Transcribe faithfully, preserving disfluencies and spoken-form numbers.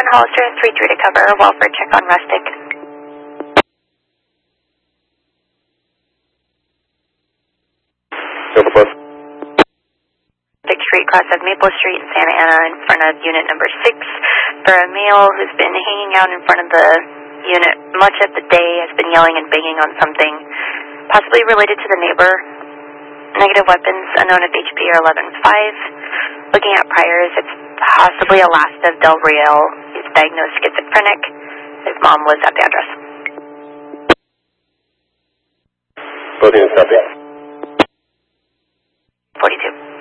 one Hollister, three three to cover, Walford, check on Rustic. Rustic Street, cross of Maple Street in Santa Ana in front of unit number six for a male who's been hanging out in front of the unit much of the day, has been yelling and banging on something, possibly related to the neighbor. Negative weapons, unknown of H P or eleven five. Looking at priors, it's possibly a last of Del Real. He's diagnosed schizophrenic. His mom lives at the address. Both units copy. forty-two.